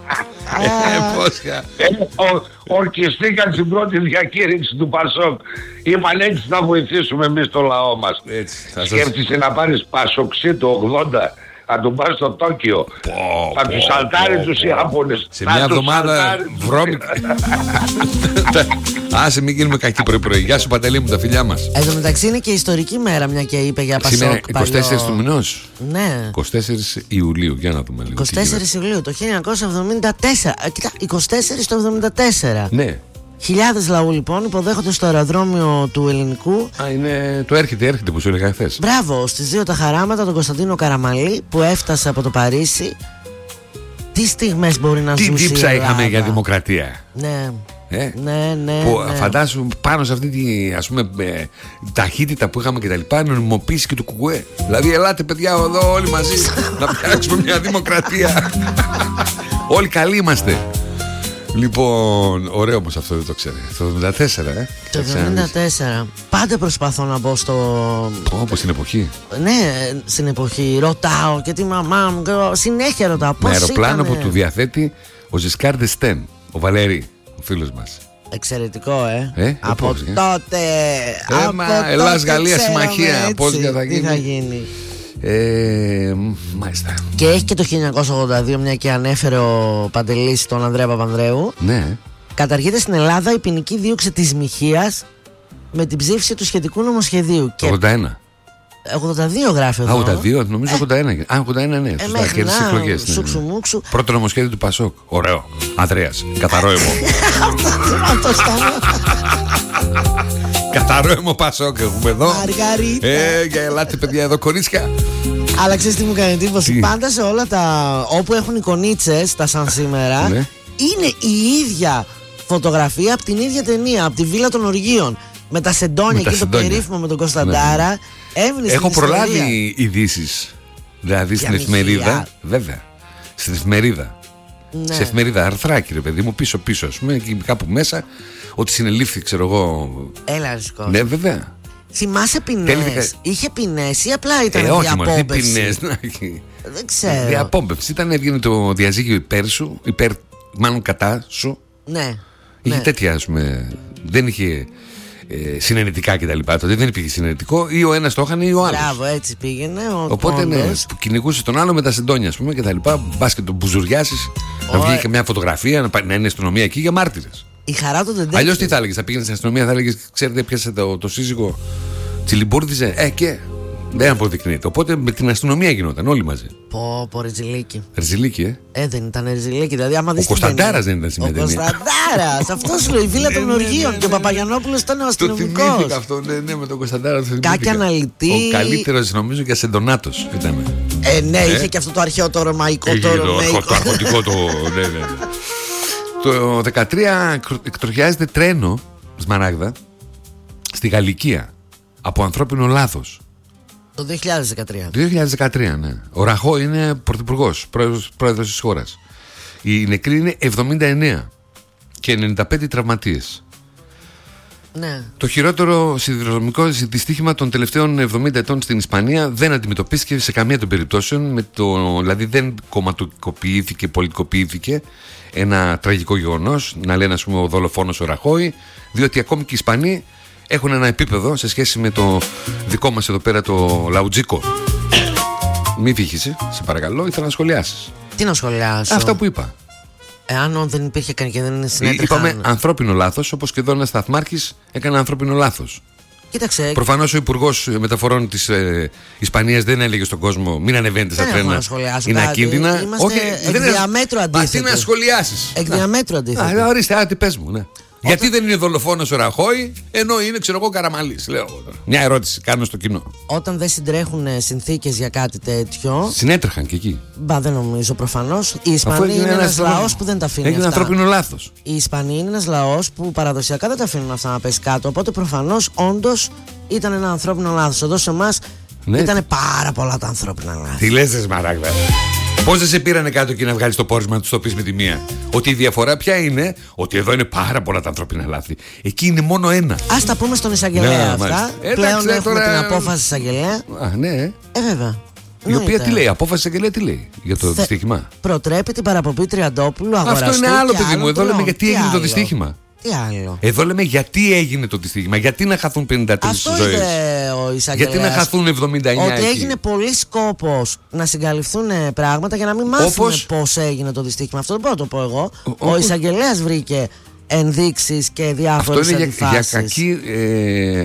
Ε, πώς κα- Ε, ο- Ορκιστήκαν στην πρώτη διακήρυξη του Πασόκ. Είπαν έτσι θα βοηθήσουμε εμείς το λαό μας. Έτσι, θα σας... Σκέφτεσαι να πάρεις Πασοξί το ογδόντα, Θα τον πάρει στο Τόκιο. Πω, Θα τους σαλτάρει τους Ιάπωνες. Σε μια εβδομάδα βρώμικη. Άσε, μην γίνουμε κακοί πρωί-πρωί. Γεια σου, Παντελή μου, τα φιλιά μας. Εν τω μεταξύ είναι και ιστορική μέρα, μια και είπε για Πασόκ. Σήμερα είκοσι τέσσερις του μηνός. Ναι. είκοσι τέσσερις Ιουλίου, για να δούμε λίγο. είκοσι τέσσερις Ιουλίου το χίλια εννιακόσια εβδομήντα τέσσερα. Ε, κοίτα, είκοσι τέσσερις το εβδομήντα τέσσερα. Ναι. Χιλιάδες λαού λοιπόν υποδέχονται στο αεροδρόμιο του Ελληνικού. Α, είναι το έρχεται, έρχεται που σου έλεγα χθες. Μπράβο, στις δύο τα χαράματα τον Κωνσταντίνο Καραμαλή που έφτασε από το Παρίσι. Τι στιγμές μπορεί να ζήσει. Τι δίψα είχαμε για δημοκρατία. Ναι. Ε? Ναι, ναι, που ναι. Φαντάσου πάνω σε αυτή τη ας πούμε, ε, ταχύτητα που είχαμε και τα λοιπά, νομιμοποίηση και του κουκουέ. Δηλαδή, ελάτε παιδιά εδώ όλοι μαζί να φτιάξουμε μια δημοκρατία. Όλοι καλοί είμαστε. Λοιπόν, ωραίο όμως αυτό, δεν το ξέρει. Το εβδομήντα τέσσερα, ε. Το εβδομήντα τέσσερα. Πάντα προσπαθώ να μπω στο. Όπως στην εποχή. Ναι, στην εποχή. Ρωτάω και τη μαμά μου. Συνέχεια ρωτάω. Πώς με αεροπλάνο ήτανε? που του διαθέτει ο Ζισκάρ ντ'Εστέν, ο Βαλέρη, ο φίλος μας. Εξαιρετικό, ε. ε από πώς, τότε. Ε, από μα, τότε Ελλάς Γαλλία συμμαχία. Έτσι. Πώς θα γίνει. Τι θα γίνει. Ε, μάλιστα. Και έχει και το χίλια εννιακόσια ογδόντα δύο, μια και ανέφερε ο Παντελής τον Ανδρέα Παπανδρέου. Ναι. Καταργείται στην Ελλάδα η ποινική δίωξη της μοιχείας με την ψήφιση του σχετικού νομοσχεδίου. Το ογδόντα ένα. ογδόντα δύο γράφει εδώ. Α, ογδόντα δύο, νομίζω ογδόντα ένα. Α, ογδόντα ένα, ναι. Ε, Σωστά, μέχρι κέρδισε να, εκλογές. Ναι, σούξου ναι. μουξου. Πρώτο νομοσχέδιο του Πασόκ. Ωραίο. Ανδρέας. Καθαρό αιμο. Αυτό στόμα. Καθαρό αιμο Πασόκ έχουμε εδώ. Μαργαρίτα. Ε, για ελάτε παιδιά εδώ, κορίτσια. Αλλά ξέρεις τι μου κάνει εντύπωση. Τι? Πάντα σε όλα τα. Όπου έχουν εικονίτσες, τα σαν σήμερα, Ναι. είναι η ίδια φωτογραφία από την ίδια ταινία, από τη Βίλα των Οργείων. Με τα σεντόνια Με τα και το σεντόνια. περίφημο με τον Κωνσταντάρα. Ναι. Έμεινε στην Έχω ιστορία. προλάβει ειδήσεις. Δηλαδή στην Για εφημερίδα. μοιχεία. Βέβαια. Στην εφημερίδα. Ναι. Σε εφημερίδα, αρθράκι ρε παιδί μου, πίσω-πίσω, α πούμε, και κάπου μέσα, ότι συνελήφθη, ξέρω εγώ. Έλα, ρισκό. Ναι, βέβαια. Θυμάσαι ποινές. Τελικά- Είχε ποινές ή απλά ήταν Ε, όχι, μωρέ, τι διαπόμπευση? ποινές να έχει. Δεν ξέρω. Διαπόμπευση. Ήταν, έβγαινε το διαζύγιο υπέρ σου, υπέρ, μάλλον κατά σου. Ναι. Είχε ναι. τέτοια, ας πούμε. Δεν είχε ε, συνενετικά κτλ. Τότε δεν υπήρχε συνενετικό, ή ο ένας το είχαν ή ο άλλος. Μπράβο, έτσι πήγαινε. Ο Οπότε ναι, όντως. που κυνηγούσε τον άλλο με τα σεντόνια, α πούμε, και τα λοιπά. Μπα και τον μπουζουριάσει, να βγει και μια φωτογραφία, να, πάει- να είναι αστυνομία εκεί για μάρτυρες. Η χαρά του δεν Αλλιώς τι θα έλεγε, θα πήγαινε στην αστυνομία, θα έλεγε, ξέρετε, πιάσε το, το σύζυγο, τσιλιμπούρδιζε, ε και. Δεν αποδεικνύεται. Οπότε με την αστυνομία γινόταν όλοι μαζί. Πω, πω, Ρετζιλίκη. Ρεζιλίκη, ε. Ε, δεν ήταν Ρετζιλίκη. Δηλαδή, άμα δεις Ο την Κωνσταντάρας ταινία- δεν ήταν σε μια Ο ταινία. Κωνσταντάρας, αυτό σου λέει, η Βίλα των Οργείων. Και ο Παπαγιαννόπουλος ήταν ο Το θυμήθηκα αστυνομικός. αυτό, ναι, ναι, με τον Κωνσταντάρα. το θυμήθηκα. Κάκη αναλυτή. Ο καλύτερος νομίζω για σεντονάτος ήταν. Ε, ναι, είχε και αυτό το αρχαίο το ρωμαϊκό, Είχε το και το, ρωμαϊκό. το αρχοντικό το. Ναι, ναι. Το δεκατρία εκτροχιάζεται τρένο, Σμαράγδα, στη Γαλλικία από ανθρώπινο λάθος. Το δύο χιλιάδες δεκατρία. Το δύο χιλιάδες δεκατρία, ναι. Ο Ραχώ είναι πρωθυπουργός, πρόεδρος, πρόεδρος της χώρας. Οι νεκροί είναι εβδομήντα εννέα και ενενήντα πέντε τραυματίες. Ναι. Το χειρότερο σιδηροδρομικό δυστύχημα των τελευταίων εβδομήντα ετών στην Ισπανία δεν αντιμετωπίστηκε σε καμία των περιπτώσεων. Με το, δηλαδή δεν κομματοποιήθηκε, πολιτικοποιήθηκε ένα τραγικό γεγονός. Να λένε, ας πούμε, ο δολοφόνος ο Ραχώη, διότι ακόμη και οι Ισπανοί έχουν ένα επίπεδο σε σχέση με το δικό μας εδώ πέρα το λαουτζίκο. Μη βύχησε, σε παρακαλώ, ήθελα να σχολιάσεις. Τι να σχολιάσω. Αυτά που είπα. Εάν δεν υπήρχε καν και δεν συνέτρεχαν. Είπαμε ανθρώπινο λάθος, όπως και εδώ ένας σταθμάρχης έκανε ανθρώπινο λάθος. Κοίταξε. Προφανώς ο Υπουργός Μεταφορών της ε, Ισπανίας δεν έλεγε στον κόσμο μην ανεβαίνετε στα Δεν έχω τρένα. να σχολιάσω Είναι κάτι. ακίνδυνα. Είμαστε εκ δεν είναι- διαμέτρου Μα τι αντίθετοι. να σχολιάσεις. Εκ Να. διαμέτρου αντίθετο. Α, ορίστε, άντε πες μου, ναι. Γιατί δεν είναι δολοφόνος ο Ραχώη, ενώ είναι, ξέρω εγώ, Καραμαλής, λέω εγώ τώρα. Μια ερώτηση κάνω στο κοινό. Όταν δεν συντρέχουν συνθήκες για κάτι τέτοιο. Συνέτρεχαν και εκεί. Μπα, δεν νομίζω προφανώς. Οι Αφού Ισπανοί έγινε είναι ένας ένας λαός που δεν τα αφήνει. Έγινε αυτά. ανθρώπινο λάθος. Οι Ισπανοί είναι ένας λαός που παραδοσιακά δεν τα αφήνουν αυτά να πέσει κάτω. Οπότε προφανώς όντως ήταν ένα ανθρώπινο λάθος. Εδώ σε εμάς Ναι. ήταν πάρα πολλά τα ανθρώπινα λάθη. Τι λες, ρε Σμαράγδα. Πώς δεν σε πήρανε κάτω και να βγάλεις το πόρισμα να τους το πεις με τη μία. Ότι η διαφορά ποια είναι, ότι εδώ είναι πάρα πολλά τα ανθρώπινα λάθη. Εκεί είναι μόνο ένα. Ας τα πούμε στον εισαγγελέα Ναι, αυτά. μάλιστα. Πλέον Εντάξει, έχουμε τώρα- την απόφαση της εισαγγελέα. Α, ναι. Ε, βέβαια. Η οποία Εννοείται. τι λέει, απόφαση εισαγγελέα τι λέει για το Θε- δυστύχημα. Προτρέπει την παραπομπή Τριαντόπουλου αγοραστού. Αυτό είναι άλλο, και παιδί μου. Εδώ άλλων λέμε πλέον. γιατί Τι έγινε το άλλο? δυστύχημα. Τι άλλο. Εδώ λέμε γιατί έγινε το δυστύχημα, γιατί να χαθούν πενήντα τρεις ζωές. Αυτό είπε ο εισαγγελέας. Γιατί να χαθούν εβδομήντα εννιά. Ότι εκεί. έγινε πολύ σκόπος να συγκαλυφθούν πράγματα για να μην μάθουμε Όπως... πώς έγινε το δυστύχημα. Αυτό δεν μπορώ να το πω εγώ. Ο, ο εισαγγελέας βρήκε ενδείξεις και διάφορες αντιφάσεις. Αυτό είναι για, για κακή ε,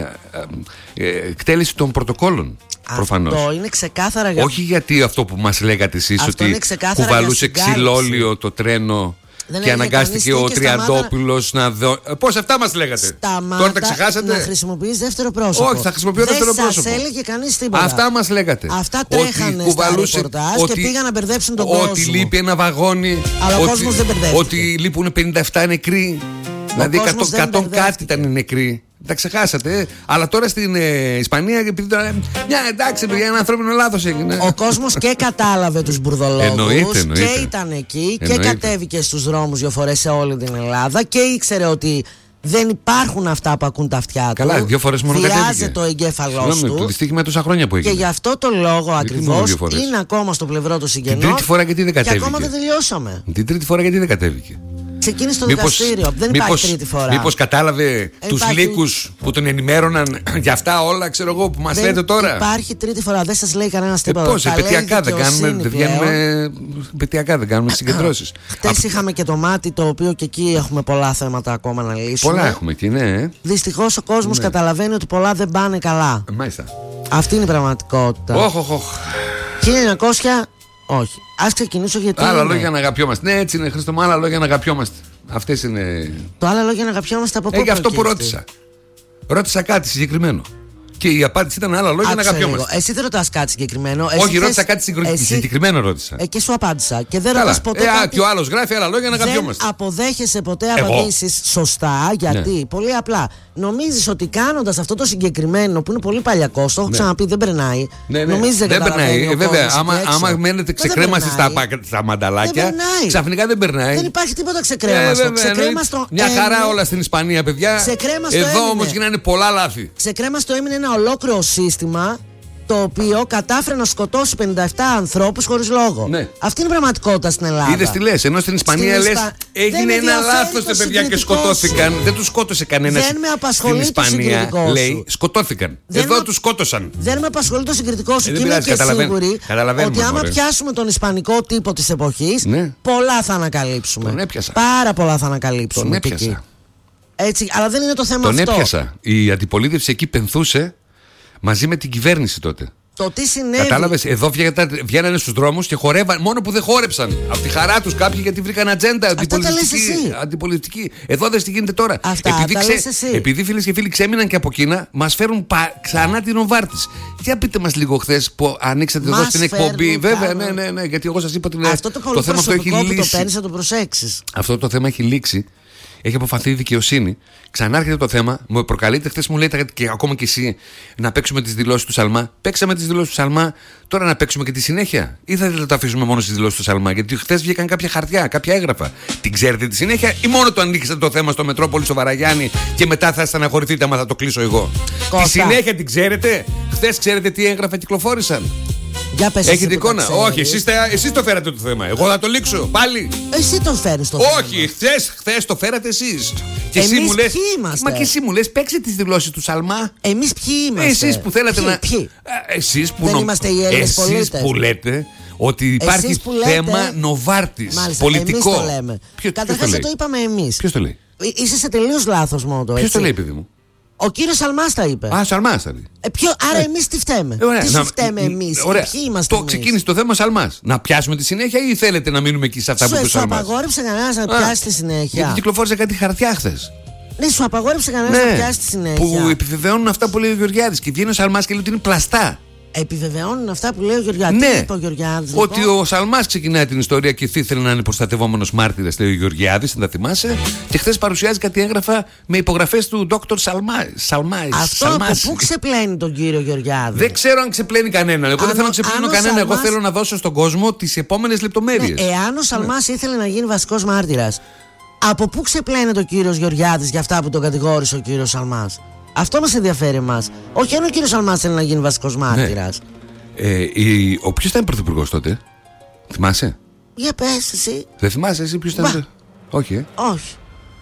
ε, ε, εκτέλεση των πρωτοκόλων. Προφανώς. Αυτό είναι ξεκάθαρα για... Όχι γιατί αυτό που μας λέγατε εσείς, ότι κουβαλούσε ξυλόλιο το τρένο. Δεν και αναγκάστηκε ο Τριαντόπουλος να δω. Πώς αυτά μας λέγατε. Σταμάτα. Τώρα τα ξεχάσατε. Να χρησιμοποιείς δεύτερο πρόσωπο. Όχι, θα χρησιμοποιώ δεύτερο πρόσωπο. Δεν σας έλεγε κανείς τίποτα. Αυτά μας λέγατε. Αυτά τρέχανε στα ρεπορτάζ και πήγαν να μπερδέψουν τον κόσμο. Ότι λείπει ένα βαγόνι. Αλλά ο κόσμος δεν μπερδεύτηκε. Ότι λείπουν πενήντα επτά νεκροί. Δηλαδή εκατό κάτι ήταν οι νεκροί. Τα ξεχάσατε. Ε. Αλλά τώρα στην ε, Ισπανία, επειδή τώρα. Μια εντάξει, για ένα ανθρώπινο λάθος έγινε. Ο κόσμος και κατάλαβε τους μπουρδολόγους. Εννοείται, εννοείται. Και ήταν εκεί εννοείται. Και κατέβηκε στους δρόμους δύο φορές σε όλη την Ελλάδα. Και ήξερε ότι δεν υπάρχουν αυτά που ακούν τα αυτιά του. Καλά, δύο φορές μόνο κατέβηκε. Βιάζε το εγκέφαλός του. Το δυστύχημα τόσα χρόνια που έγινε. Και γι' αυτό το λόγο ακριβώς είναι ακόμα στο πλευρό του συγγενών. Την τρίτη φορά γιατί δεν κατέβηκε. Και ακόμα δεν τελειώσαμε. Την τρίτη φορά γιατί δεν κατέβηκε. Ξεκίνησε το μήπως, δικαστήριο. Δεν υπάρχει μήπως, τρίτη φορά. Μήπως κατάλαβε τους υπάρχει... λύκους που τον ενημέρωναν για αυτά όλα, ξέρω εγώ, που μας λέτε τώρα. Υπάρχει τρίτη φορά. Δεν σας λέει κανένας τίποτα. Ε, πώς, επαιτειακά δεν κάνουμε. Δεν βγαίνουμε. Επαιτειακά δεν κάνουμε συγκεντρώσεις. Χτες Από... είχαμε και το μάτι, το οποίο και εκεί έχουμε πολλά θέματα ακόμα να λύσουμε. Πολλά έχουμε εκεί, ναι. Δυστυχώς ο κόσμος ναι. καταλαβαίνει ότι πολλά δεν πάνε καλά. Μάλιστα. Αυτή είναι η πραγματικότητα. Όχι, όχι, όχι. χίλια εννιακόσια Όχι. Ας ξεκινήσω γιατί. Άλλα είναι... λόγια να αγαπιόμαστε. Ναι, έτσι είναι, Χρήστο μου, άλλα λόγια να αγαπιόμαστε. Αυτές είναι. Το άλλα λόγια να αγαπιόμαστε από πού. Ε, για αυτό που ρώτησα. Ρώτησα κάτι συγκεκριμένο. Και η απάντηση ήταν άλλα λόγια Άκουσα να αγαπιόμαστε. Λίγο. Εσύ δεν ρωτάς κάτι συγκεκριμένο. Όχι, θες... ρώτησα κάτι συγκεκριμένο. Εσύ... συγκεκριμένο ρώτησα. Ε, και σου απάντησα. Και δεν ρωτάς ποτέ. Ε, κάτι... Και ο άλλος γράφει άλλα λόγια να αγαπιόμαστε. Δεν αποδέχεσαι ποτέ απαντήσεις σωστά. Γιατί, ναι. Πολύ απλά. Νομίζεις ότι κάνοντας αυτό το συγκεκριμένο που είναι πολύ παλιακό, το έχω ναι. ξαναπεί, δεν περνάει. Ναι, ναι. Νομίζεις δεν, δεν περνάει. Ε, βέβαια, άμα, άμα μένετε ξεκρέμαστοι στα, στα μανταλάκια, ξαφνικά δεν περνάει. Δεν υπάρχει τίποτα ξεκρέμαστο. Μια χαρά όλα στην Ισπανία, παιδιά. Εδώ όμως γίνανε πολλά λάθη. Ξεκρέμαστο έμεινε ένα ολόκληρο σύστημα το οποίο κατάφερε να σκοτώσει πενήντα επτά ανθρώπους χωρίς λόγο. Ναι. Αυτή είναι η πραγματικότητα στην Ελλάδα. Είδες τι λες, ενώ στην Ισπανία λες Ισπα... έγινε ένα λάθος τα παιδιά και σκοτώθηκαν. Σου. Δεν τους σκότωσε κανένας. Δεν με απασχολεί στην Ισπανία, το λέει, σκοτώθηκαν. Δεν Εδώ με... τους σκότωσαν. Δεν με απασχολεί το συγκριτικό σου. Ε, και είμαι και σίγουρη ότι άμα μωρέ. πιάσουμε τον ισπανικό τύπο της εποχής, ναι. πολλά θα ανακαλύψουμε. Τον έπιασα. Πάρα πολλά θα ανακαλύψουμε. Τον έπιασα. Έτσι, αλλά δεν είναι το θέμα τον αυτό. Τον έπιασα. Η αντιπολίτευση εκεί πενθούσε μαζί με την κυβέρνηση τότε. Το τι συνέβη. Κατάλαβες, εδώ βγαίνανε στους δρόμους και χορεύαν. Μόνο που δεν χόρεψαν. Από τη χαρά τους κάποιοι γιατί βρήκαν ατζέντα αντιπολιτική. αντιπολιτική. Εδώ δεν τι γίνεται τώρα. Αυτά επειδή, τα ξε... λες εσύ. επειδή φίλες και φίλοι ξέμειναν και από Κίνα, μας φέρουν πα... ξανά την Οβάρτης. Για πείτε μας λίγο χθες που ανοίξατε μας εδώ στην εκπομπή. Βέβαια, ναι, ναι, ναι, γιατί εγώ σας είπα ότι αυτό το, το θέμα αυτό έχει λύσει. Το παίρνεις να το προσέξεις. Αυτό το θέμα έχει λήξει. Έχει αποφαθεί η δικαιοσύνη. Ξανάρχεται το θέμα. Μου προκαλείται. Χθες μου λέτε και ακόμα και εσύ να παίξουμε τις δηλώσεις του Σαλμά. Παίξαμε τις δηλώσεις του Σαλμά. Τώρα να παίξουμε και τη συνέχεια. Ή θα το αφήσουμε μόνο στις δηλώσεις του Σαλμά? Γιατί χθες βγήκαν κάποια χαρτιά, κάποια έγγραφα. Την ξέρετε τη συνέχεια ή μόνο το ανοίξατε το θέμα στο Μετρόπολη, στο Βαραγιάννη και μετά θα στεναχωρηθείτε άμα θα το κλείσω εγώ? Κώστα. Τη συνέχεια την ξέρετε? Χθες ξέρετε τι έγγραφα κυκλοφόρησαν? Για πες. Έχετε εικόνα? Όχι, εσείς, εσείς το φέρατε το θέμα. Εγώ θα το λήξω πάλι. Εσύ το φέρεις το θέμα. Όχι, χθες, χθες το φέρατε εσείς. Και εμείς εσύ μου λες, ποιοι είμαστε? Μα και εσύ μου λες, παίξε τις δηλώσεις του Σαλμά. Εμείς ποιοι είμαστε? Εσείς που θέλατε ποιοι, να. Ποιοι? Εσείς που δεν νο... είμαστε οι Έλληνες πολίτες. Εσείς που λέτε ότι υπάρχει λέτε... θέμα Νοβάρτης. Μάλιστα, πολιτικό. Εμείς το λέμε. Καταρχάς δεν το είπαμε εμείς. Ποιος το λέει? Είσαι σε τελείως λάθος μότο. Ποιος το λέει, παιδί μου? Ο κύριος Σαλμάς τα είπε. Α, Σαλμάς τα λέει. Ε, ποιο, άρα ε, εμείς τι φταίμε? Ε, τι να, φταίμε εμείς? Ποιοι είμαστε? Το εμείς? Ξεκίνησε το θέμα Σαλμάς. Να πιάσουμε τη συνέχεια ή θέλετε να μείνουμε εκεί σε αυτά σου, που είπε ο Σαλμάς? Σου απαγόρεψε κανένας να πιάσει τη συνέχεια? Γιατί κυκλοφόρησε κάτι χαρτιά χθες. Ναι, σου απαγόρεψε κανένας ναι, να πιάσει τη συνέχεια. Που επιβεβαιώνουν αυτά που λέει ο Γεωργιάδης. Και βγαίνει ο Σαλμάς και λέει ότι είναι πλαστά. Επιβεβαιώνουν αυτά που λέει ο Γεωργιάδης. Ναι, τι είπε ο Γεωργιάδης, λοιπόν? Ότι ο Σαλμάς ξεκινάει την ιστορία και ήθελε να είναι προστατευόμενος μάρτυρας, λέει ο Γεωργιάδης, αν τα θυμάσαι. Και χθες παρουσιάζει κάτι έγγραφα με υπογραφές του Δόκτωρ Σαλμάης. Αυτό από πού ξεπλένει τον κύριο Γεωργιάδη? Δεν ξέρω αν ξεπλένει κανέναν. Εγώ αν, δεν θέλω να ξεπλένω κανέναν. Σαλμάς... Εγώ θέλω να δώσω στον κόσμο τις επόμενες λεπτομέρειες. Ναι, εάν ο Σαλμάς ναι. ήθελε να γίνει βασικός μάρτυρας, από πού ξεπλένει τον κύριο Γεωργιάδης για αυτά που τον κατηγόρησε ο κύριος Σαλμάς? Αυτό μας ενδιαφέρει εμάς. Όχι αν ο κύριος Σαλμάς θέλει να γίνει βασικός μάρτυρας. Ναι. Ε, η, ο ποιος ήταν πρωθυπουργός τότε? Θυμάσαι? Για πες εσύ. Δεν θυμάσαι εσύ ποιος ήταν? Όχι. Ε? Όχι.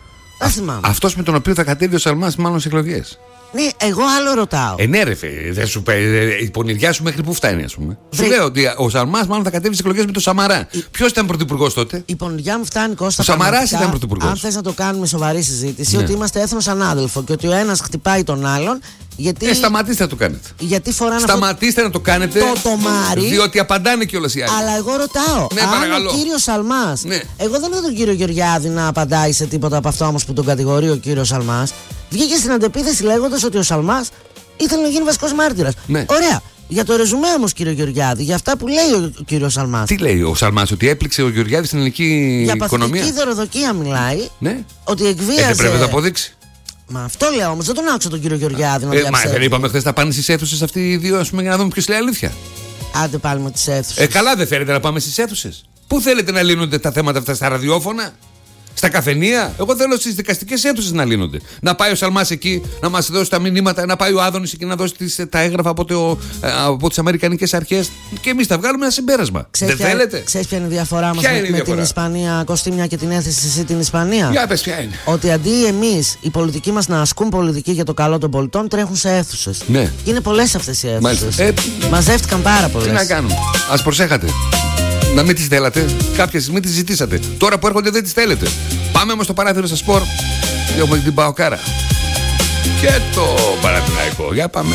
Αυτός με τον οποίο θα κατέβει ο Σαλμάς μάλλον σε εκλογές. Ναι, εγώ άλλο ρωτάω. Ε, ναι, ρε, δεν σου πει, η πονηριά σου μέχρι πού φτάνει, ας πούμε. Βρε... Σου λέω ότι ο Σαλμάς μάλλον θα κατέβει σε εκλογές με τον Σαμαρά. Η... Ποιος ήταν πρωθυπουργός τότε? Η πονηριά μου φτάνει, Κώστα. Ο Σαμαράς ήταν πρωθυπουργός. Αν θες να το κάνουμε σοβαρή συζήτηση, ναι. Ότι είμαστε έθνος ανάδελφο και ότι ο ένας χτυπάει τον άλλον. Γιατί... Ε, σταματήστε να το κάνετε. Γιατί φοράνε σταματήστε αυτό... να το κάνετε. Το τομάρι. Διότι απαντάνε κιόλας οι άλλοι. Αλλά εγώ ρωτάω. Ναι, αν παρακαλώ. ο κύριος Σαλμάς. Ναι. Εγώ δεν είδα τον κύριο Γεωργιάδη να απαντάει σε τίποτα από αυτό όμως που τον κατηγορεί ο κύριος Σαλμάς. Βγήκε στην αντεπίθεση λέγοντας ότι ο Σαλμάς ήθελε να γίνει βασικός μάρτυρας. Ναι. Ωραία. Για το ρεζουμέ όμως, κύριο Γεωργιάδη, για αυτά που λέει ο κύριος Σαλμάς. Τι λέει ο Σαλμάς, ότι έπληξε ο Γεωργιάδης στην ελληνική για οικονομία? Για παθητική δωροδοκία μιλάει. Ναι. Ότι εκβίαζε. Ε, δεν πρέπει να το αποδείξει. Μα αυτό λέω όμως, δεν τον άκουσα τον κύριο Γεωργιάδη να ε, διαψεύει. Μα δεν είπαμε χθες να πάνε στις αίθουσες αυτοί οι δύο, ας πούμε, για να δούμε ποιος λέει αλήθεια. Άντε πάλι με τις αίθουσες. Ε, καλά, δεν θέλετε να πάμε στις αίθουσες? Πού θέλετε να λύνονται τα θέματα αυτά, στα ραδιόφωνα, στα καφενεία? Εγώ θέλω στις δικαστικές αίθουσες να λύνονται. Να πάει ο Σαλμάς εκεί να μας δώσει τα μηνύματα, να πάει ο Άδωνης εκεί να δώσει τις, τα έγγραφα από, το, από τις αμερικανικές αρχές και εμείς θα βγάλουμε ένα συμπέρασμα. Ξέρεις δεν ποια, θέλετε? Ξέρεις ποια είναι η διαφορά μας με, με την Ισπανία, Κωστή, μια και την έθεσες εσύ την Ισπανία? Για πες ποια είναι. Ότι αντί εμείς οι πολιτικοί μας να ασκούν πολιτική για το καλό των πολιτών, τρέχουν σε αίθουσες. Ναι. Και είναι πολλές αυτές οι αίθουσες. Ε, Μαζεύτηκαν πάρα πολλές. Τι να κάνουμε. Ας προσέχατε. Να μην τις θέλατε. Κάποια στιγμή τις ζητήσατε. Τώρα που έρχονται δεν τις θέλετε. Πάμε όμως στο παράθυρο στα σπορ. Έχουμε την Παοκάρα και το Παναθηναϊκό. Για πάμε.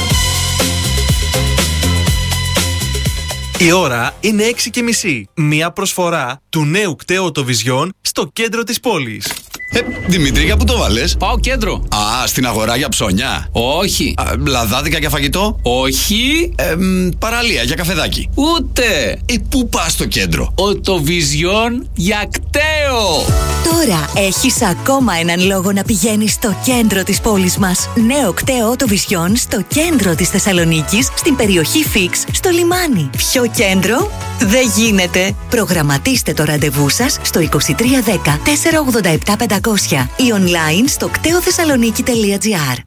Η ώρα είναι έξι και μισή. Μία προσφορά του νέου κταίου Vision στο κέντρο της πόλης. Ε, Δημήτρη, για πού το βάλες? Πάω κέντρο. Α, στην αγορά για ψώνια. Όχι. Α, λαδάδικα για φαγητό. Όχι. Ε, μ, παραλία για καφεδάκι. Ούτε. Ε, πού πας στο κέντρο? Ο το Vision για κταίο. Τώρα έχεις ακόμα έναν λόγο να πηγαίνεις στο κέντρο της πόλης μας. Νέο κταίο το Vision στο κέντρο της Θεσσαλονίκης, στην περιοχή Φίξ, στο λιμάνι. Πιο κέντρο δεν γίνεται. Προγραμματίστε το ραντεβού σας στο είκοσι τρία δέκα τετρακόσια ογδόντα επτά πεντακόσια ή online στο κτέοθεσσαλονίκη τελεία τζι άρ.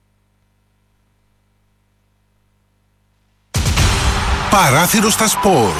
Παράθυρο στα σπορ.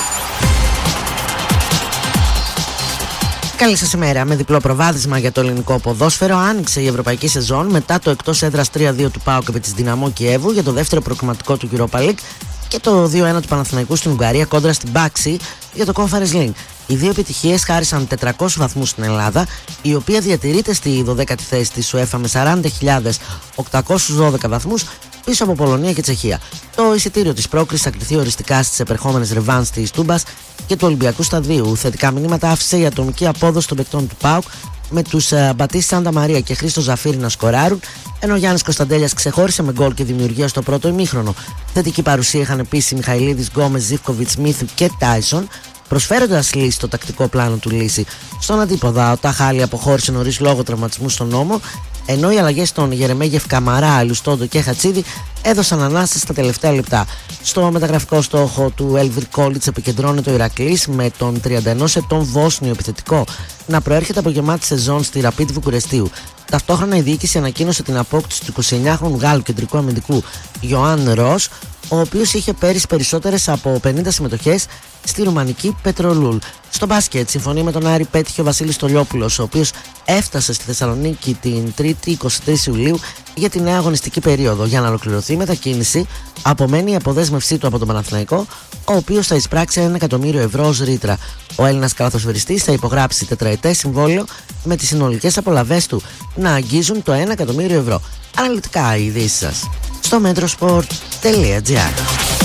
Καλή σας ημέρα. Με διπλό προβάδισμα για το ελληνικό ποδόσφαιρο, άνοιξε η ευρωπαϊκή σεζόν μετά το εκτός έδρας τρία δύο του ΠΑΟΚ επί της Δυναμό Κιέβου για το δεύτερο προκριματικό του Europa League και το δύο ένα του Παναθηναϊκού στην Ουγγαρία κόντρα στην Μπάξη για το Conference League. Οι δύο επιτυχίες χάρισαν τετρακόσιους βαθμούς στην Ελλάδα, η οποία διατηρείται στη δωδέκατη θέση της UEFA με σαράντα χιλιάδες οκτακόσιους δώδεκα βαθμούς πίσω από Πολωνία και Τσεχία. Το εισιτήριο της πρόκρισης θα κρυθεί οριστικά στις επερχόμενες ρεβάνς της Τούμπας και του Ολυμπιακού Σταδίου. Θετικά μηνύματα άφησε η ατομική απόδοση των παικτών του ΠΑΟΚ, με τους uh, Μπατίστη Σάντα Μαρία και Χρήστο Ζαφύρη να σκοράρουν, ενώ ο Γιάννης Κωνσταντέλιας ξεχώρισε με γκολ και δημιουργία στο πρώτο ημίχρονο. Θετική παρουσία είχαν επίσης Μιχαηλίδης, Γκόμες, Ζίβκοβιτς, Μίθου και Τάισον, προσφέροντας λύση στο τακτικό πλάνο του Λύση. Στον αντίποδα, ο Ταχάλη αποχώρησε νωρίς λόγω τραυματισμού στον νόμο, ενώ οι αλλαγές των Γερεμέγεφ, Καμαρά, Λουστόντο και Χατσίδη έδωσαν ανάσταση στα τελευταία λεπτά. Στο μεταγραφικό στόχο του Έλβιρ Κόλιτς επικεντρώνεται ο Ηρακλής, με τον τριάντα ενός ετών Βόσνιο επιθετικό να προέρχεται από γεμάτη σεζόν στη Rapid Βουκουρεστίου. Ταυτόχρονα η διοίκηση ανακοίνωσε την απόκτηση του εικοσιεννιάχρονου Γάλλου κεντρικού αμυντικού Ιωάνν Ρος, ο οποίος είχε πέρυσι περισσότερες από πενήντα συμμετοχές στη ρουμανική Πετρολούλ. Στο μπάσκετ, συμφωνεί με τον Άρη πέτυχε ο Βασίλης Στολιόπουλος, ο οποίος έφτασε στη Θεσσαλονίκη την Τρίτη είκοσι τρεις Ιουλίου για τη νέα αγωνιστική περίοδο. Για να ολοκληρωθεί η μετακίνηση, απομένει η αποδέσμευσή του από τον Παναθηναϊκό, ο οποίος θα εισπράξει ένα εκατομμύριο ευρώ ως ρήτρα. Ο Έλληνας καλαθοσφαιριστής θα υπογράψει τετραετές συμβόλαιο με τις συνολικές απολαβές του να αγγίζουν το ένα εκατομμύριο ευρώ. Αναλυτικά οι ειδήσεις σας στο metrosport τελεία τζι άρ.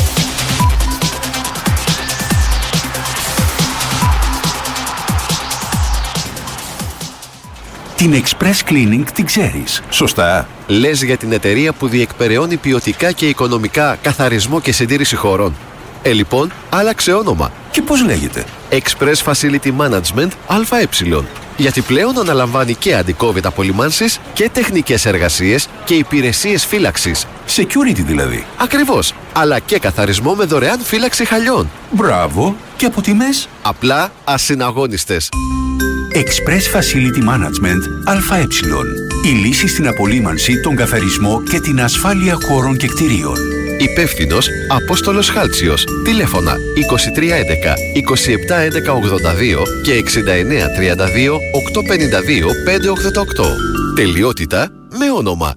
Την Express Cleaning την ξέρεις, σωστά? Λες για την εταιρεία που διεκπεραιώνει ποιοτικά και οικονομικά καθαρισμό και συντήρηση χωρών. Ε, λοιπόν, άλλαξε όνομα. Και πώς λέγεται? Express Facility Management ΑΕ. Γιατί πλέον αναλαμβάνει και αντικόβιτα απολυμάνσεις και τεχνικές εργασίες και υπηρεσίες φύλαξης. Security δηλαδή. Ακριβώς. Αλλά και καθαρισμό με δωρεάν φύλαξη χαλιών. Μπράβο. Και από τιμές? Απλά ασυναγώνιστες. Express Facility Management ΑΕ. Η λύση στην απολύμανση, τον καθαρισμό και την ασφάλεια χώρων και κτηρίων. Υπεύθυνος Απόστολος Χάλτσιος. Τηλέφωνα είκοσι τρία έντεκα είκοσι επτά έντεκα ογδόντα δύο και εξήντα εννέα τριάντα δύο οκτακόσια πενήντα δύο πεντακόσια ογδόντα οκτώ. Τελειότητα με όνομα.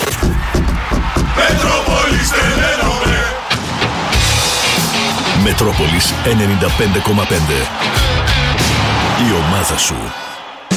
Μετρόπολης τελένομαι. Μετρόπολης ενενήντα πέντε κόμμα πέντε. Η ομάδα σου.